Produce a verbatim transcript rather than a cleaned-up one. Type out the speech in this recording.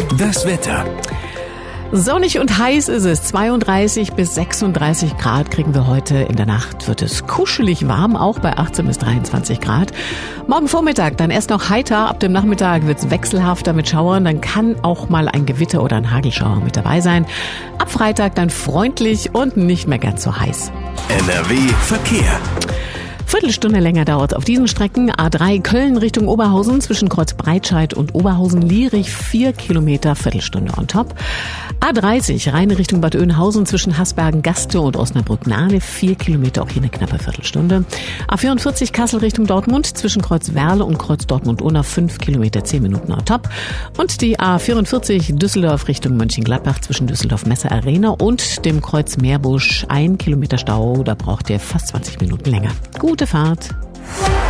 Das Wetter. Sonnig und heiß ist es. zweiunddreißig bis sechsunddreißig Grad kriegen wir heute. In der Nacht wird es kuschelig warm, auch bei achtzehn bis dreiundzwanzig Grad. Morgen Vormittag dann erst noch heiter. Ab dem Nachmittag wird es wechselhafter mit Schauern. Dann kann auch mal ein Gewitter oder ein Hagelschauer mit dabei sein. Ab Freitag dann freundlich und nicht mehr ganz so heiß. N R W Verkehr. Viertelstunde länger dauert auf diesen Strecken. A drei Köln Richtung Oberhausen zwischen Kreuz Breitscheid und Oberhausen-Lierich vier Kilometer, Viertelstunde on top. A dreißig Rhein Richtung Bad Oeynhausen zwischen Hasbergen-Gaste und Osnabrück-Nahe vier Kilometer, auch hier eine knappe Viertelstunde. A vierundvierzig Kassel Richtung Dortmund zwischen Kreuz Werle und Kreuz Dortmund-Unna fünf Kilometer, zehn Minuten on top. Und die A vierundvierzig Düsseldorf Richtung Mönchengladbach zwischen Düsseldorf-Messe Arena und dem Kreuz Meerbusch ein Kilometer Stau. Da braucht ihr fast zwanzig Minuten länger. Gute Fahrt.